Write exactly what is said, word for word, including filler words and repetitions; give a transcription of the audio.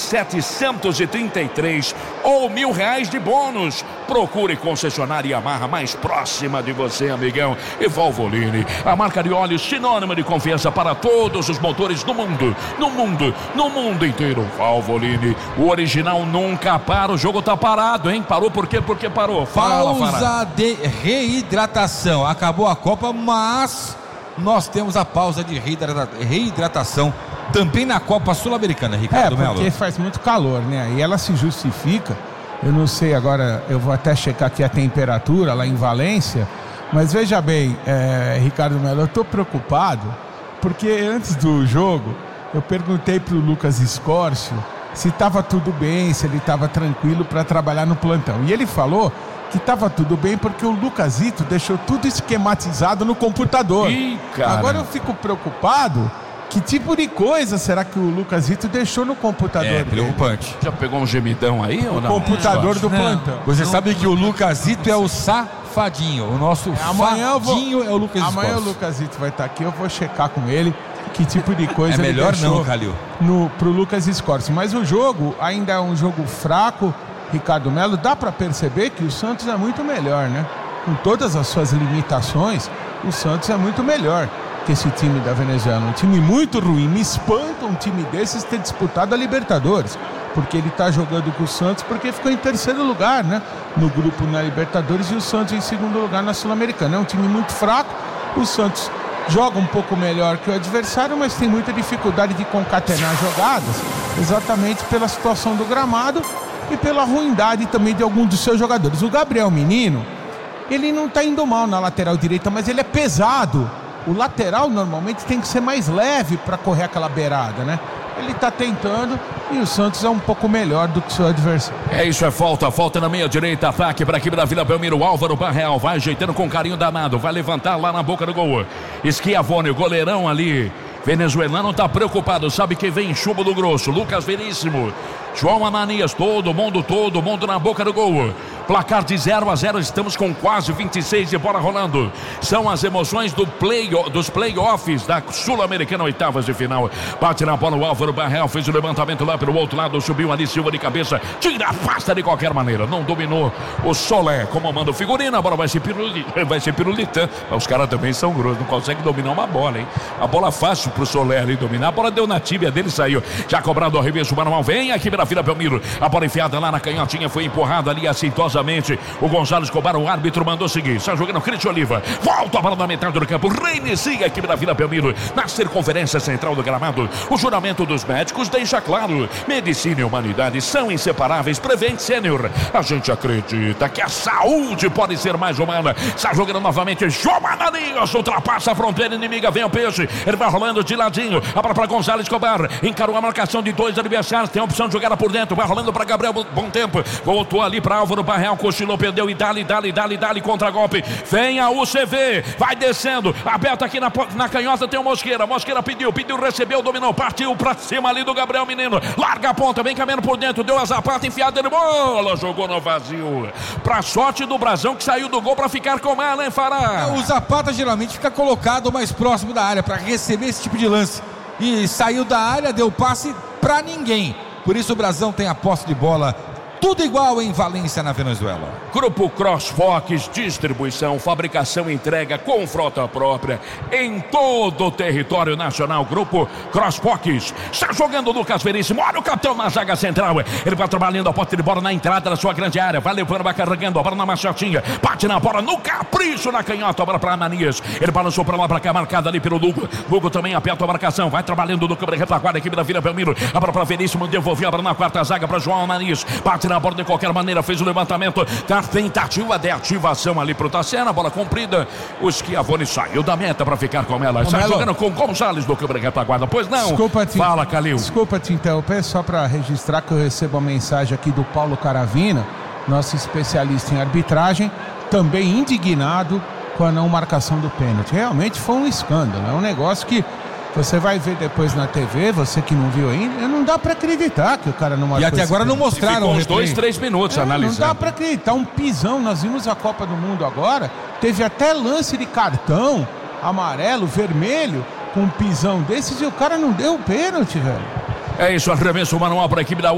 setecentos e trinta e três ou mil reais de bônus. Procure concessionária Yamaha mais próxima de você, amigão. E Valvoline, a marca de óleo sinônimo de confiança para todos os motores do mundo, no mundo, no mundo inteiro. Valvoline, o original nunca para. O jogo tá parado, hein? Parou por quê? Porque parou. Fala, pausa de reidratação. Acabou a Copa, mas nós temos a pausa de reidrata... reidratação também na Copa Sul-Americana, Ricardo Melo. É, porque faz muito calor, né? E ela se justifica. Eu não sei agora, eu vou até checar aqui a temperatura lá em Valência. Mas veja bem, é, Ricardo Melo, eu tô preocupado porque antes do jogo eu perguntei pro Lucas Scorcio se estava tudo bem, se ele estava tranquilo para trabalhar no plantão. E ele falou que estava tudo bem porque o Lucasito deixou tudo esquematizado no computador. Ih, cara. Agora eu fico preocupado. Que tipo de coisa será que o Lucasito deixou no computador? É preocupante. Já pegou um gemidão aí ou não? Computador do plantão. Você não, sabe que o Lucasito é o safadinho. O nosso amanhã fadinho vou, é o Lucas Amanhã Scorcio. o Lucasito vai estar aqui, eu vou checar com ele que tipo de coisa é ele melhor deixou não, Calil. no, pro Lucas Scorcio. Mas o jogo ainda é um jogo fraco, Ricardo Melo. Dá para perceber que o Santos é muito melhor, né? Com todas as suas limitações, o Santos é muito melhor que esse time da Venezuela. Um time muito ruim. Me espanta um time desses ter disputado a Libertadores, porque ele tá jogando com o Santos porque ficou em terceiro lugar, né? No grupo na Libertadores, e o Santos em segundo lugar na Sul-Americana. É um time muito fraco. O Santos joga um pouco melhor que o adversário, mas tem muita dificuldade de concatenar jogadas, exatamente pela situação do gramado e pela ruindade também de alguns dos seus jogadores. O Gabriel Menino, ele não tá indo mal na lateral direita, mas ele é pesado. O lateral normalmente tem que ser mais leve para correr aquela beirada, né? Ele tá tentando e o Santos é um pouco melhor do que o seu adversário. É isso, é falta, falta na meia direita, ataque para a equipe da Vila Belmiro. Álvaro Barreal vai ajeitando com carinho danado, vai levantar lá na boca do gol. Schiavone, o goleirão ali venezuelano, tá preocupado, sabe que vem chumbo do grosso. Lucas Veríssimo, João Ananias, todo mundo, todo mundo na boca do gol. Placar de zero a zero, estamos com quase vinte e seis de bola rolando. São as emoções do play, dos playoffs da Sul-Americana, oitavas de final. Bate na bola o Álvaro Barreal, fez o levantamento lá pelo outro lado, subiu ali Silva de cabeça, tira, afasta de qualquer maneira. Não dominou o Solé, como manda o figurino, a bola vai ser pirulita, vai ser pirulita. Os caras também são grossos, não conseguem dominar uma bola, hein? A bola fácil pro Solé ali dominar, a bola deu na tíbia dele, saiu. Já cobrado o arremesso manual, vem aqui na Vila Belmiro. A bola enfiada lá na canhotinha, foi empurrada ali aceitosamente. O Gonzalo Escobar, o árbitro, mandou seguir. Está jogando o Cristian Oliva. Volta a bola na metade do campo. Reinicia a equipe da Vila Belmiro. Na circunferência central do gramado. O juramento dos médicos deixa claro: medicina e humanidade são inseparáveis. Prevent Sênior. A gente acredita que a saúde pode ser mais humana. Está jogando novamente. João Ananias ultrapassa a fronteira inimiga. Vem o peixe. Ele vai rolando de ladinho. A bola para Gonzalo Escobar. Encarou a marcação de dois adversários. Tem a opção de jogar por dentro. Vai rolando para Gabriel. Bom tempo. Voltou ali para Álvaro Barreal. Cochilou, perdeu e dali, dali, dali, dali, contra-golpe. Vem a U C V, vai descendo, aberto aqui na, na canhota, tem o Mosqueira. Mosqueira pediu, pediu, recebeu, dominou, partiu pra cima ali do Gabriel Menino. Larga a ponta, vem caminhando por dentro, deu a zapata, enfiada de bola, jogou no vazio. Pra sorte do Brasão, que saiu do gol pra ficar com ela, hein, Fará? O Zapata geralmente fica colocado mais próximo da área pra receber esse tipo de lance. E saiu da área, deu passe pra ninguém. Por isso o Brasão tem a posse de bola. Tudo igual em Valência, na Venezuela. Grupo CrossFox, distribuição, fabricação e entrega com frota própria em todo o território nacional. Grupo CrossFox. Está jogando o Lucas Veríssimo. Olha o capitão na zaga central. Ele vai trabalhando a posse de bola na entrada da sua grande área. Vai levando, vai carregando a bola na machotinha. Bate na bola no capricho na canhota. A bola para Ananias. Ele balançou para lá, para cá, marcada ali pelo Lugo. Lugo também aperta a marcação. Vai trabalhando no câmera retaguarda, a equipe da Vila Belmiro. A bola para Veríssimo. Devolveu a bola na quarta zaga para João Ananias. Bate na bola de qualquer maneira, fez o levantamento, tá tentativa de ativação ali pro Tassiano, a bola comprida, o Schiavone saiu da meta para ficar com ela, está jogando com Gonzalez do câmera retaguarda, pois não? Desculpa te, fala, Calil. Desculpa te interromper, só para registrar que eu recebo a mensagem aqui do Paulo Caravina, nosso especialista em arbitragem, também indignado com a não marcação do pênalti. Realmente foi um escândalo, é um negócio que você vai ver depois na T V, você que não viu ainda, não dá pra acreditar que o cara não marcou. E até agora não mostraram uns dois, três minutos é, analisando. Não dá pra acreditar, um pisão. Nós vimos a Copa do Mundo agora, teve até lance de cartão amarelo, vermelho, com um pisão desses e o cara não deu o pênalti, velho. É isso, arremesso manual para a equipe da